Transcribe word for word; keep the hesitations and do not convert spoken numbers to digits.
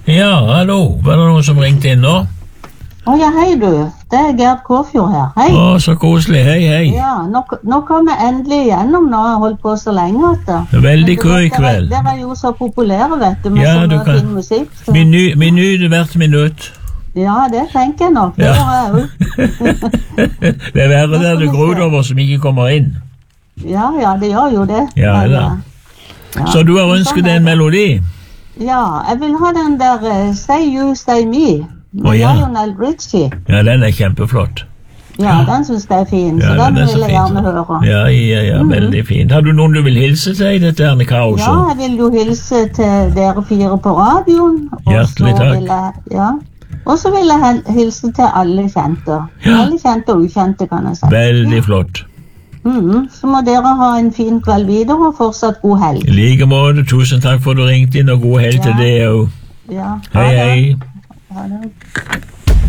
Ja, hallo. Var det noen som ringte inn nå? Å ja, hei du. Det er Gerd Kåfjord her. Hei. Å, så koselig. Hei, hei. Ja, nå, nå kom jeg endelig igjennom når jeg holdt på så lenge. Vet du. Veldig kø i kveld. Dere er jo så populære, vet du, med Ja, så du mye kan- fin musikk. Så. Minu, minutt hvert minutt. Ja, det tenker jeg nok. Det Ja. gjør jeg jo. Det er verre der du gråter over som ikke kommer inn. Ja, ja, det gjør jo det. Ja, Men, da. ja. Så du har ønsket deg en melodi? Ja, jeg vil ha den der uh, Say You, Say Me. Med Å, ja. Lionel Richie. Ja, den er kjempeflott. Ja, den synes jeg er fin, så Ja, den den er så vil jeg fin. gjerne høre. Ja, ja, ja, veldig fint. Har du noen du vil hilse til i dette her med kaoset? Ja, jeg vil jo hilse til dere fire på radioen. og Hjertelig så takk. vil jeg- Ja. Og så vil jeg hel- hilse til alle kjente. Ja. Alle kjente og ukjente, kan jeg si. Veldig flott. Mhm. Så må dere ha en fin kveld videre og fortsatt god helg. I like måte, tusen takk for at du ringte inn, og god helg til Ja. deg òg. Ja. Hei, Ha det. hei. Ha det.